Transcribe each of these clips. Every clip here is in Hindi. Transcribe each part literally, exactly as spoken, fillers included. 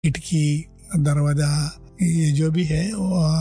खिड़की, दरवाजा, ये जो भी है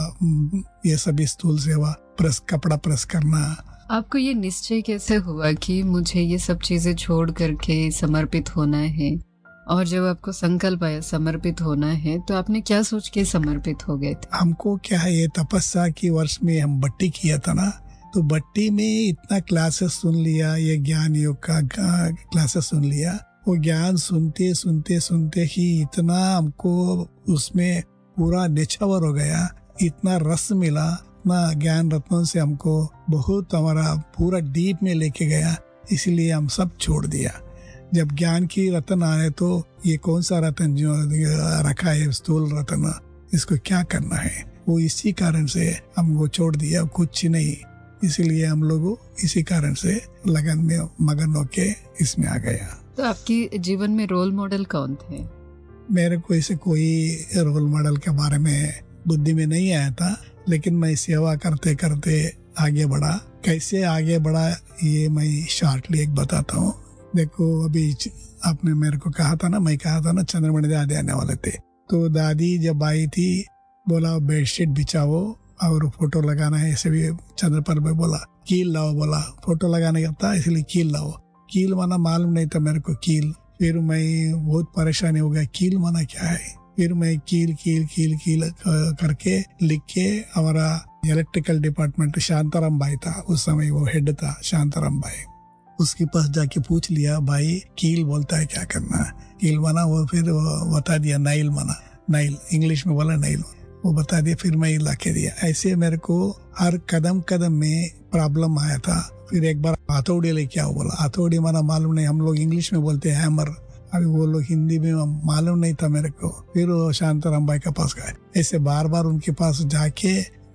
वो, ये सभी स्थूल सेवा, प्रेस, कपड़ा प्रेस करना। आपको ये निश्चय कैसे हुआ कि मुझे ये सब चीजें छोड़ करके समर्पित होना है? और जब आपको संकल्प आया समर्पित होना है तो आपने क्या सोच के समर्पित हो गए थे? हमको क्या है, ये तपस्या की वर्ष में हम बट्टी किया था ना, तो बट्टी में इतना क्लासेस सुन लिया, ये ज्ञान योग का क्लासेस सुन लिया। वो ज्ञान सुनते सुनते सुनते ही इतना हमको उसमें पूरा निछावर हो गया, इतना रस मिला ना, ज्ञान रत्नों से हमको बहुत हमारा पूरा डीप में लेके गया। इसलिए हम सब छोड़ दिया। जब ज्ञान की रत्न आए तो ये कौन सा रत्न जो रखा है, स्थूल रत्न, इसको क्या करना है, वो इसी कारण से हम वो छोड़ दिया, कुछ नहीं। इसीलिए हम लोग इसी कारण से लगन में मगन होके इसमें आ गया। तो आपकी जीवन में रोल मॉडल कौन थे? मेरे को ऐसे कोई रोल मॉडल के बारे में बुद्धि में नहीं आया था, लेकिन मैं सेवा करते करते आगे बढ़ा। कैसे आगे बढ़ा ये मैं शॉर्टली एक बताता हूँ। देखो, अभी आपने मेरे को कहा था ना, मैं कहा था ना चंद्रमणि दादी आने वाले थे, तो दादी जब आई थी बोला बेडशीट बिछाओ और फोटो लगाना है। ऐसे भी चंद्रपाल भाई बोला कील लाओ, बोला फोटो लगाने का था इसलिए कील लाओ। कील माना मालूम नहीं था मेरे को कील। फिर मैं बहुत परेशानी हो गया, कील माना क्या है। फिर मैं कील कील कील कील करके लिख के, हमारा इलेक्ट्रिकल डिपार्टमेंट शांताराम भाई था उस समय, वो हेड था शांताराम भाई, उसके पास जाके पूछ लिया, भाई कील बोलता है क्या करना है। कील माना वो फिर वो बता दिया, नाइल माना, नाइल इंग्लिश में बोला नाइल, वो बता दिया। फिर मैं ला के दिया। ऐसे मेरे को हर कदम कदम में प्रॉब्लम आया था। फिर एक बार हथौड़ी लेके आओ बोला। हथौड़ी माना मालूम नहीं, हम लोग इंग्लिश में बोलते हैं हैमर, अभी वो लोग हिंदी में मालूम नहीं था मेरे को। फिर वो शांताराम भाई के पास गए। ऐसे बार बार उनके पास जाके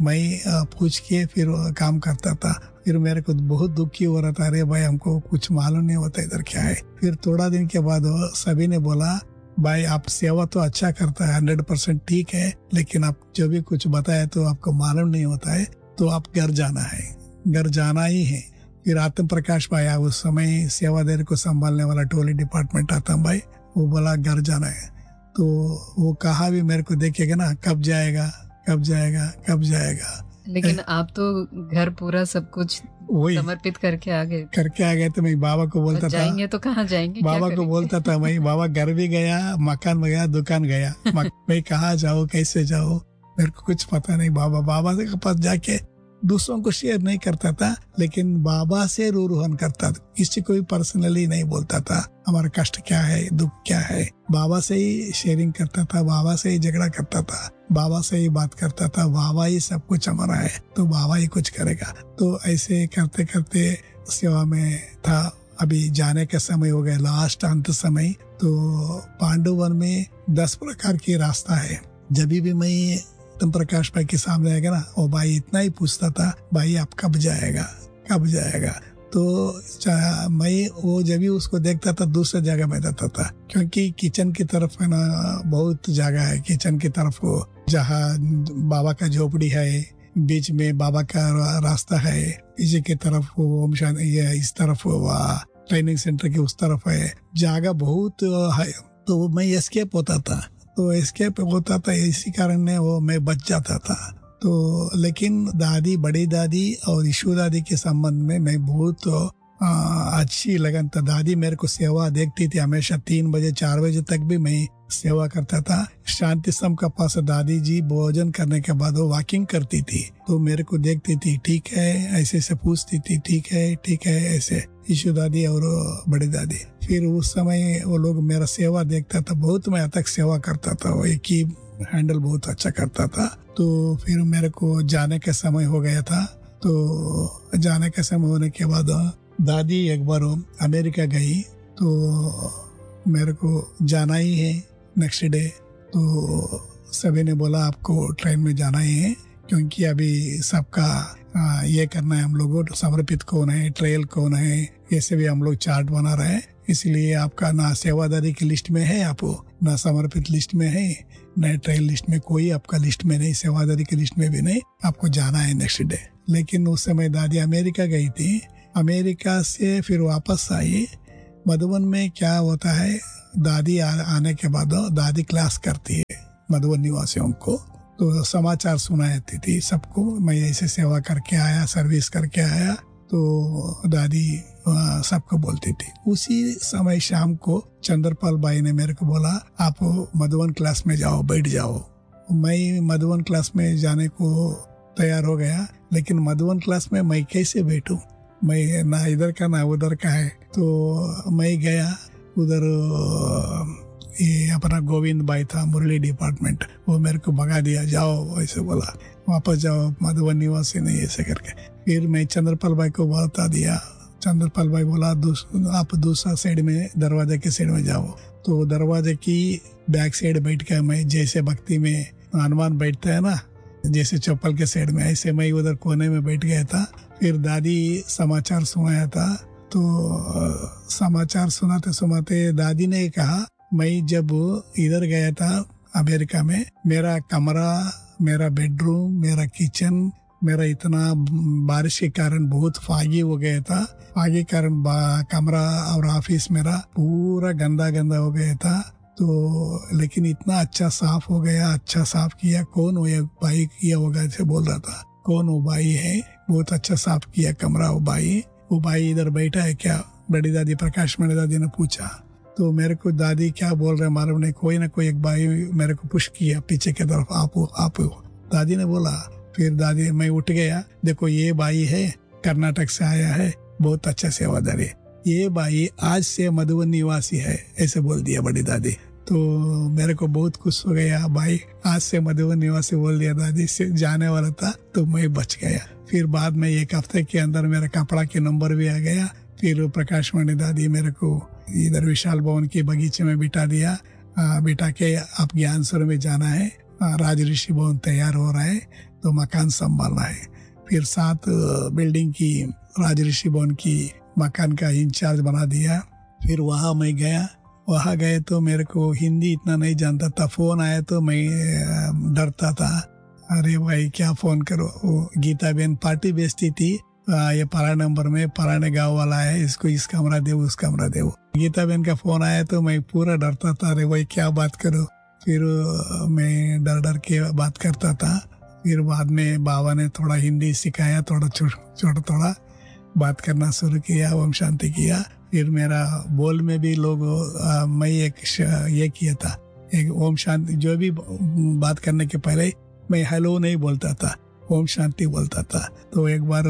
मैं पूछ के फिर काम करता था। फिर मेरे को बहुत दुखी हो रहा था, अरे भाई हमको कुछ मालूम नहीं होता इधर क्या है। फिर थोड़ा दिन के बाद सभी ने बोला, भाई आप सेवा तो अच्छा करता है, हंड्रेड परसेंट ठीक है, लेकिन आप जो भी कुछ बताए तो आपको मालूम नहीं होता है, तो आप घर जाना है, घर जाना ही है। फिर आत्म प्रकाश भाई आया, उस समय सेवा देर को संभालने वाला टोली डिपार्टमेंट आत्म भाई, वो बोला घर जाना है। तो वो कहा भी मेरे को देखेगा ना, कब जाएगा कब जाएगा कब जाएगा। लेकिन आप तो घर पूरा सब कुछ समर्पित करके आ गए करके आ गए तो मैं बाबा को बोलता था, जाएंगे तो कहाँ जाएंगे, बाबा को बोलता था मैं, बाबा घर भी गया, मकान में गया, दुकान गया, मैं कहाँ जाऊँ कैसे जाऊँ, मेरे को कुछ पता नहीं। बाबा बाबा के पास जाके दूसरों को शेयर नहीं करता था, लेकिन बाबा से रूरोहन करता था, किसी को भी पर्सनली नहीं बोलता था हमारा कष्ट क्या है, दुख क्या है। बाबा से ही शेयरिंग करता था, बाबा से ही झगड़ा करता था, बाबा से ही बात करता था, बाबा ही सब कुछ हमारा है, तो बाबा ही कुछ करेगा। तो ऐसे करते करते सेवा में था। अभी जाने का समय हो गया, लास्ट अंत समय। तो पांडुवन में दस प्रकार की रास्ता है। जब भी मैं तुम प्रकाश भाई के सामने आएगा ना, वो भाई इतना ही पूछता था, भाई आप कब जाएगा कब जाएगा। तो मैं वो जब भी उसको देखता था दूसरे जगह में जाता था, क्योंकि किचन की तरफ है ना बहुत जगह है, किचन की तरफ वो जहाँ बाबा का झोपड़ी है, बीच में बाबा का रास्ता है, पीछे की तरफ वो ये इस तरफ ट्रेनिंग सेंटर की उस तरफ है, जगह बहुत है। तो मैं एस्केप होता था, तो एस्केप होता था, इसी कारण ने वो मैं बच जाता था। तो लेकिन दादी, बड़ी दादी और ईशु दादी के संबंध में मैं बहुत आ, अच्छी लगन था। दादी मेरे को सेवा देखती थी हमेशा, तीन बजे चार बजे तक भी मैं सेवा करता था। शांति सम का पास दादी जी भोजन करने के बाद वो वॉकिंग करती थी, तो मेरे को देखती थी, ठीक है ऐसे से पूछती थी, ठीक है ठीक है ऐसे, ईशु दादी और बड़ी दादी। फिर उस समय वो लोग मेरा सेवा देखता था, बहुत मैं तक सेवा करता था, वो एक ही हैंडल बहुत अच्छा करता था। तो फिर मेरे को जाने का समय हो गया था। तो जाने का समय होने के बाद दादी एक बार अमेरिका गई, तो मेरे को जाना ही है नेक्स्ट डे। तो सभी ने बोला आपको ट्रेन में जाना ही है, क्योंकि अभी सबका ये करना है, हम लोगों को समर्पित कौन है, ट्रेल कौन है, ये से भी हम लोग चार्ट बना रहे हैं। इसलिए आपका ना सेवादारी की लिस्ट में है, आप ना समर्पित लिस्ट में है, न ट्रेल लिस्ट में, कोई आपका लिस्ट में नहीं, सेवादारी की लिस्ट में भी नहीं, आपको जाना है नेक्स्ट डे। लेकिन उस समय दादी अमेरिका गई थी, अमेरिका से फिर वापस आई मधुबन में क्या होता है, दादी आ, आने के बाद दादी क्लास करती है मधुबन निवासियों को, तो समाचार सुनाती थी सबको। मैं ऐसे सेवा करके आया, सर्विस करके आया, तो दादी सबको बोलती थी। उसी समय शाम को चंद्रपाल भाई ने मेरे को बोला, आप मधुबन क्लास में जाओ, बैठ जाओ। मैं मधुबन क्लास में जाने को तैयार हो गया, लेकिन मधुबन क्लास में मैं कैसे बैठूं, मैं ना इधर का ना उधर का है। तो मैं गया उधर, ये अपना गोविंद भाई था मुरली डिपार्टमेंट, वो मेरे को भगा दिया, जाओ ऐसे बोला, वापस जाओ, मधुबन निवासी नहीं ऐसे करके। फिर मैं चंद्रपाल भाई को बता दिया। चंद्रपाल भाई बोला, दूस, आप दूसरा साइड में, दरवाजे के साइड में जाओ। तो दरवाजे की बैक साइड बैठ कर मैं, जैसे भक्ति में हनुमान बैठता है ना, जैसे चप्पल के साइड में, ऐसे मैं उधर कोने में बैठ गया था। फिर दादी समाचार सुनाया था, तो समाचार सुनाते सुनाते दादी ने कहा, मैं जब इधर गया था अमेरिका में, मेरा कमरा, मेरा बेडरूम, मेरा किचन, मेरा इतना बारिश के कारण बहुत फागी हो गया था, फागी के कारण कमरा और ऑफिस मेरा पूरा गंदा गंदा हो गया था। तो लेकिन इतना अच्छा साफ हो गया, अच्छा साफ किया। कौन वो भाई किया होगा ऐसे बोल रहा था, कौन वो भाई है, बहुत अच्छा साफ किया कमरा वो भाई। वो भाई इधर बैठा है क्या, बड़ी दादी प्रकाश मणि दादी ने पूछा। तो मेरे को दादी क्या बोल रहे मालूम नहीं, कोई ना कोई एक भाई मेरे को पुश किया पीछे की तरफ, आप आप दादी ने बोला। फिर दादी, मैं उठ गया, देखो ये भाई है, कर्नाटक से आया है, बहुत अच्छा सेवादारी, ये भाई आज से मधुबन निवासी है, ऐसे बोल दिया बड़ी दादी। तो मेरे को बहुत खुश हो गया, भाई आज से मधुबन निवासी बोल दिया, दादी से जाने वाला था तो मैं बच गया। फिर बाद में एक हफ्ते के अंदर मेरा कपड़ा के नंबर भी आ गया। फिर प्रकाश मणि दादी मेरे को इधर विशाल भवन के बगीचे में बिठा दिया, बिठा के आप ज्ञानसर में जाना है, राज ऋषि भवन तैयार हो रहा है तो मकान संभालना है। फिर सात बिल्डिंग की राज ऋषि भवन की मकान का इंचार्ज बना दिया। फिर वहाँ मैं गया, वहाँ गए तो मेरे को हिंदी इतना नहीं जानता था। फोन आया तो मैं डरता था, अरे भाई क्या फोन करो। वो गीता बहन पार्टी बेचती थी, आ, ये परा नंबर में पराने गाँव वाला है, इसको इस कमरा दे उस कमरा दे। गीता बहन का फोन आया तो मैं पूरा डरता था, अरे भाई क्या बात करो। फिर मैं डर डर के बात करता था। फिर बाद में बाबा ने थोड़ा हिंदी सिखाया, थोड़ा छोटा थोड़ा बात करना शुरू किया, ओम शांति किया। फिर मेरा बोल में भी लोग आ, मैं एक ये किया था, एक ओम शांति, जो भी बात करने के पहले मैं हेलो नहीं बोलता था, ओम शांति बोलता था। तो एक बार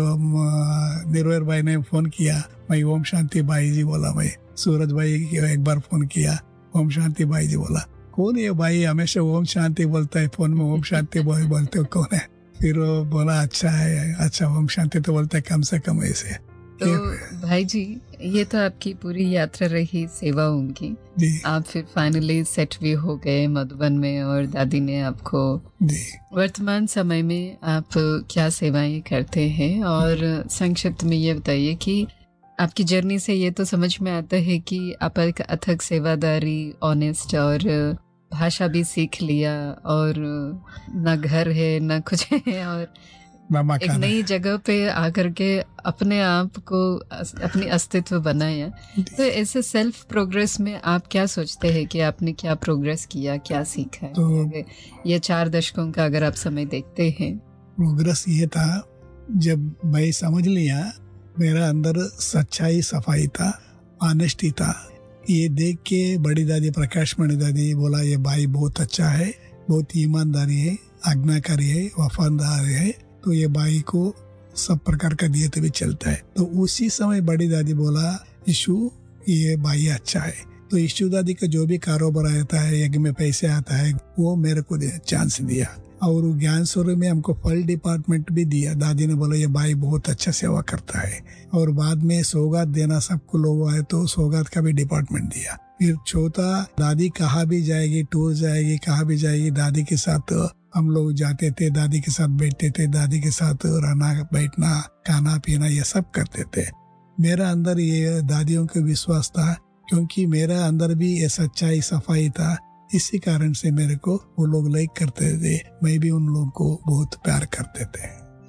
निर्वैर भाई ने फोन किया, मैं ओम शांति भाई जी बोला। मैं सूरज भाई एक बार फोन किया, ओम शांति भाई जी बोला। कौन ये भाई हमेशा ओम शांति बोलता है, फोन में ओम शांति भाई बोलते हो, कौन है? फिर वो बोला अच्छा है, अच्छा ओम शांति तो बोलता है कम से कम ऐसे। तो भाई जी, ये तो आपकी पूरी यात्रा रही सेवाओं की। आप फिर फाइनली सेट भी हो गए मधुबन में और दादी ने आपको। वर्तमान समय में आप क्या सेवाएं करते हैं, और संक्षिप्त में ये बताइए कि आपकी जर्नी से ये तो समझ में आता है कि आप एक अथक सेवादारी, ऑनेस्ट, और भाषा भी सीख लिया, और ना घर है ना कुछ है, और एक नई जगह पे आकर के अपने आप को, अपनी अस्तित्व बनाया। तो ऐसे सेल्फ प्रोग्रेस में आप क्या सोचते हैं कि आपने क्या प्रोग्रेस किया, क्या सीखा है? तो ये चार दशकों का अगर आप समय देखते हैं। प्रोग्रेस ये था, जब मैं समझ लिया मेरा अंदर सच्चाई, सफाई था, ऑनेस्टी था। ये देख के बड़ी दादी प्रकाश मणि दादी बोला, ये भाई बहुत अच्छा है, बहुत ईमानदारी है, आज्ञाकारी है, वफादार है, तो ये भाई को सब प्रकार का दिए तो भी चलता है। तो उसी समय बड़ी दादी बोला, यीशु ये भाई अच्छा है। तो यीशु दादी का जो भी कारोबार आता है, यज्ञ में पैसे आता है, वो मेरे को चांस दिया। और ज्ञान स्वरूप में हमको फल डिपार्टमेंट भी दिया। दादी ने बोला ये भाई बहुत अच्छा सेवा करता है। और बाद में सौगात देना, सबको लोग आए तो सौगात का भी डिपार्टमेंट दिया। फिर चौथा, दादी कहाँ भी जाएगी, टूर जाएगी, कहाँ भी जाएगी, दादी के साथ हम लोग जाते थे, दादी के साथ बैठते थे, दादी के साथ रहना, बैठना, खाना पीना, ये सब करते थे। मेरा अंदर ये दादियों का विश्वास था, क्योंकि मेरा अंदर भी ये सच्चाई, सफाई था। इसी कारण से मेरे को वो लोग लाइक करते थे, मैं भी उन लोगों को बहुत प्यार करते थे।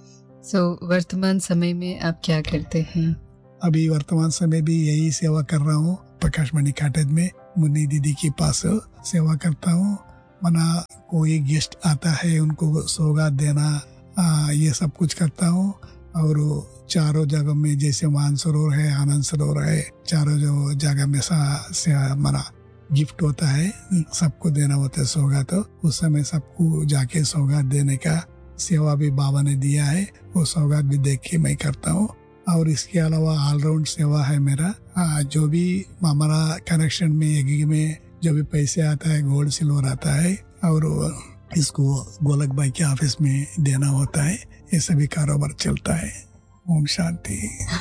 सो so, वर्तमान समय में आप क्या करते हैं? अभी वर्तमान समय भी यही सेवा कर रहा हूँ। प्रकाश मणि कॉटेज में मुन्नी दीदी के पास सेवा करता हूँ। मना कोई गेस्ट आता है उनको सौगात देना, आ, ये सब कुछ करता हूँ। और चारों जगह में जैसे मानसरोवर है, आनंद सरोवर है, चारों जो जगह में सा, से मना गिफ्ट होता है, सबको देना होता है सौगात। तो उस समय सबको जाके सौगात देने का सेवा भी बाबा ने दिया है, वो सौगात भी देख के मैं करता हूँ। और इसके अलावा ऑलराउंड सेवा है मेरा। आ, जो भी हमारा कनेक्शन में एगी में जो भी पैसे आता है, गोल्ड सिल्वर आता है, और इसको गोलक भाई के ऑफिस में देना होता है। ये सभी कारोबार चलता है। Om Shanti.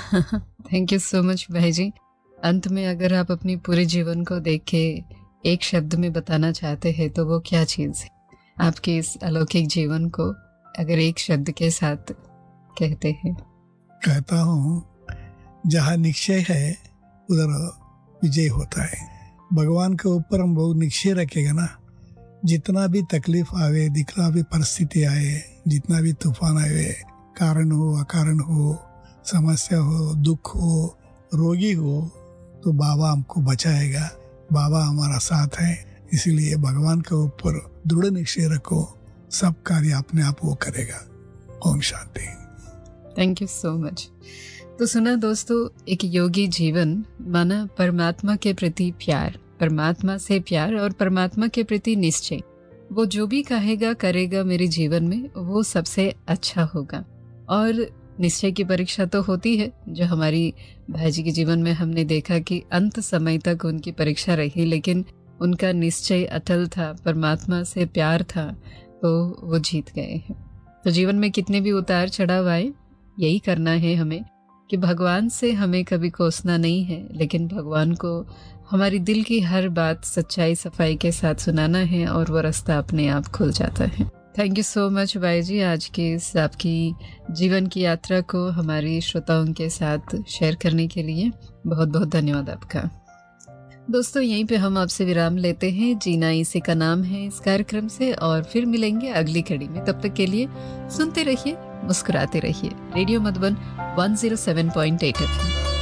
Thank you so much भाई जी। अंत में अगर आप अपनी पूरे जीवन को देख के एक शब्द में बताना चाहते हैं तो वो क्या चीज है? आपके इस अलौकिक जीवन को अगर एक शब्द के साथ कहते हैं। कहता हूँ, जहाँ निश्चय है उधर विजय होता है। भगवान के ऊपर हम बहुत निश्चय रखेगा ना, जितना भी तकलीफ आवे, जितना भी परिस्थिति आए, जितना भी तूफान आए, कारण हो अकारण हो, समस्या हो, दुख हो, रोगी हो, तो बाबा हमको बचाएगा। बाबा हमारा साथ है। इसीलिए भगवान के ऊपर दृढ़ निश्चय रखो, सब कार्य अपने आप वो करेगा। Om Shanti. Thank you so much. तो सुना दोस्तों, एक योगी जीवन माना परमात्मा के प्रति प्यार, परमात्मा से प्यार और परमात्मा के प्रति निश्चय। वो जो भी कहेगा करेगा मेरे जीवन में, वो सबसे अच्छा होगा। और निश्चय की परीक्षा तो होती है, जो हमारी भाई जी के जीवन में हमने देखा कि अंत समय तक उनकी परीक्षा रही, लेकिन उनका निश्चय अटल था, परमात्मा से प्यार था, तो वो जीत गए हैं। तो जीवन में कितने भी उतार चढ़ाव आए, यही करना है हमें कि भगवान से हमें कभी कोसना नहीं है, लेकिन भगवान को हमारी दिल की हर बात सच्चाई सफाई के साथ सुनाना है और वो रास्ता अपने आप खुल जाता है। थैंक यू सो मच भाई जी, आज की इस आपकी जीवन की यात्रा को हमारी श्रोताओं के साथ शेयर करने के लिए बहुत बहुत धन्यवाद आपका। दोस्तों, यहीं पे हम आपसे विराम लेते हैं। जीना इसी का नाम है इस कार्यक्रम से, और फिर मिलेंगे अगली कड़ी में। तब तक के लिए सुनते रहिए, मुस्कुराते रहिए। Radio Madhuban one zero seven point eight F M.